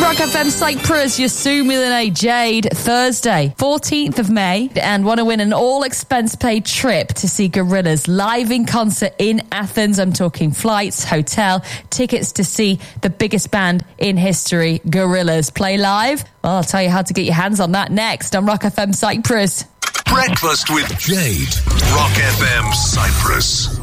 Rock FM Cyprus, Yasu Millionaire Jade, Thursday, 14th of May, and want to win an all-expense-paid trip to see Gorillaz live in concert in Athens. I'm talking flights, hotel, tickets to see the biggest band in history, Gorillaz, play live. Well, I'll tell you how to get your hands on that next on Rock FM Cyprus. Breakfast with Jade, Rock FM Cyprus.